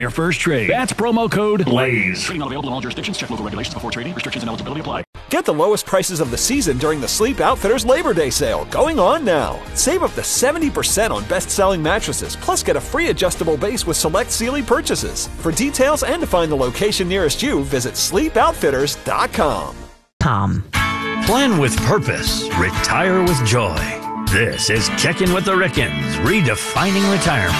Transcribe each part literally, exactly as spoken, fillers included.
Your first trade. That's promo code BLAZE. Trading not available in all jurisdictions. Check local regulations before trading. Restrictions and eligibility apply. Get the lowest prices of the season during the Sleep Outfitters Labor Day sale going on now. Save up to seventy percent on best-selling mattresses, plus get a free adjustable base with select Sealy purchases. For details and to find the location nearest you, visit sleep outfitters dot com. Tom. Plan with purpose. Retire with joy. This is Kicking with the Rickens, redefining retirement.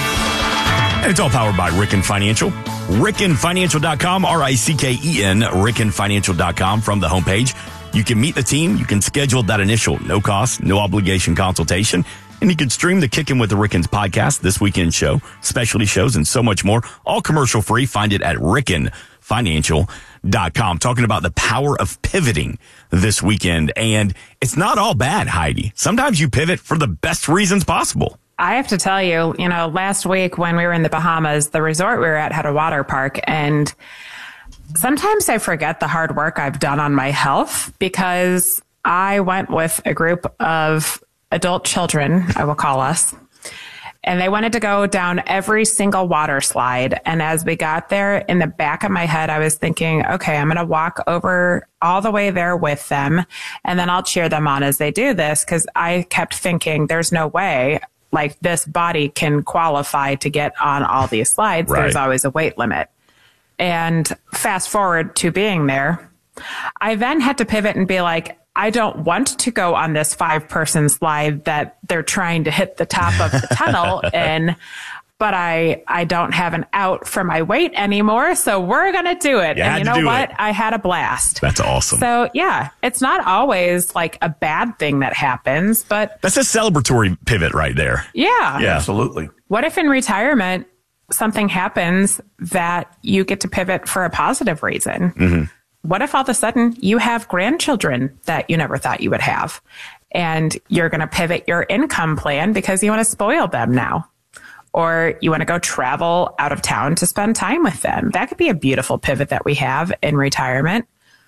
And it's all powered by Ricken Financial. Ricken Financial dot com, R I C K E N, Ricken Financial dot com from the homepage. You can meet the team. You can schedule that initial no cost, no obligation consultation. And you can stream the Kickin' with the Rickens podcast, this weekend show, specialty shows, and so much more. All commercial free. Find it at Ricken Financial dot com. Talking about the power of pivoting this weekend. And it's not all bad, Heidi. Sometimes you pivot for the best reasons possible. I have to tell you, you know, last week when we were in the Bahamas, the resort we were at had a water park, and sometimes I forget the hard work I've done on my health because I went with a group of adult children, I will call us, and they wanted to go down every single water slide. And as we got there, in the back of my head, I was thinking, okay, I'm going to walk over all the way there with them, and then I'll cheer them on as they do this, because I kept thinking there's no way like this body can qualify to get on all these slides. Right. There's always a weight limit. And fast forward to being there, I then had to pivot and be like, I don't want to go on this five person slide that they're trying to hit the top of the tunnel in, but I, I don't have an out for my weight anymore. So we're going to do it. You and you know what? It. I had a blast. That's awesome. So yeah, it's not always like a bad thing that happens, but that's a celebratory pivot right there. Yeah. Yeah, absolutely. What if in retirement something happens that you get to pivot for a positive reason? Mm-hmm. What if all of a sudden you have grandchildren that you never thought you would have, and you're going to pivot your income plan because you want to spoil them now? Or you want to go travel out of town to spend time with them. That could be a beautiful pivot that we have in retirement.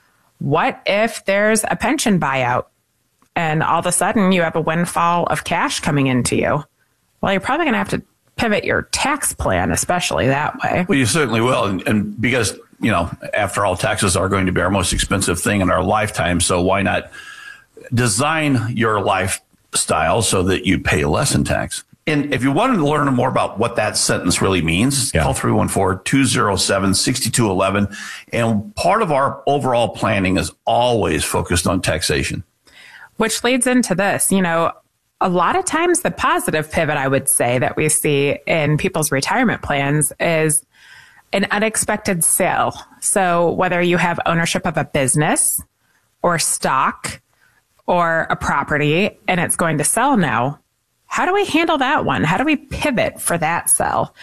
What if there's a pension buyout and all of a sudden you have a windfall of cash coming into you? Well, you're probably going to have to pivot your tax plan, especially that way. Well, you certainly will. And, and because, you know, after all, taxes are going to be our most expensive thing in our lifetime. So why not design your lifestyle so that you pay less in tax? And if you wanted to learn more about what that sentence really means, yeah. call three one four, two oh seven, six two one one. And part of our overall planning is always focused on taxation. Which leads into this, you know, a lot of times the positive pivot, I would say, that we see in people's retirement plans is an unexpected sale. So whether you have ownership of a business or stock or a property and it's going to sell now, how do we handle that one? How do we pivot for that sell?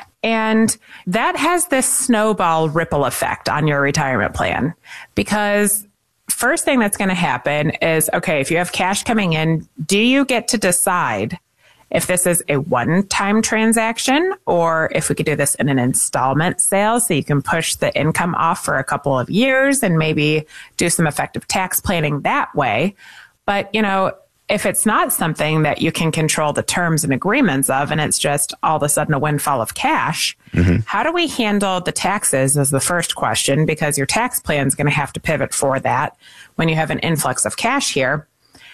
And that has this snowball ripple effect on your retirement plan, because first thing that's going to happen is, okay, if you have cash coming in, do you get to decide if this is a one-time transaction or if we could do this in an installment sale so you can push the income off for a couple of years and maybe do some effective tax planning that way? But, you know, if it's not something that you can control the terms and agreements of, and it's just all of a sudden a windfall of cash, mm-hmm. how do we handle the taxes is the first question, because your tax plan is going to have to pivot for that when you have an influx of cash here.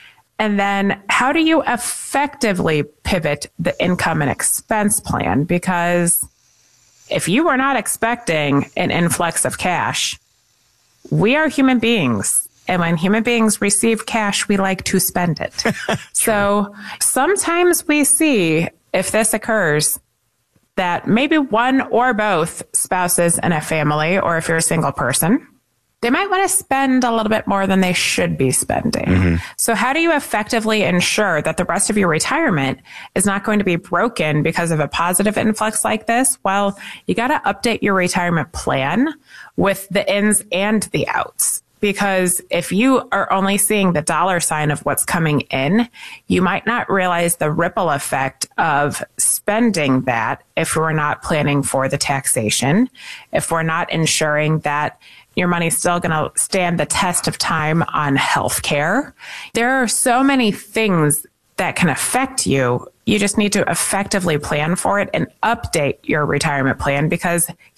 And then how do you effectively pivot the income and expense plan? Because if you were not expecting an influx of cash, we are human beings. And when human beings receive cash, we like to spend it. So sometimes we see, if this occurs, that maybe one or both spouses in a family, or if you're a single person, they might want to spend a little bit more than they should be spending. Mm-hmm. So how do you effectively ensure that the rest of your retirement is not going to be broken because of a positive influx like this? Well, you got to update your retirement plan with the ins and the outs. Because if you are only seeing the dollar sign of what's coming in, you might not realize the ripple effect of spending that if we're not planning for the taxation, if we're not ensuring that your money's still going to stand the test of time on healthcare. There are so many things that can affect you. You just need to effectively plan for it and update your retirement plan, because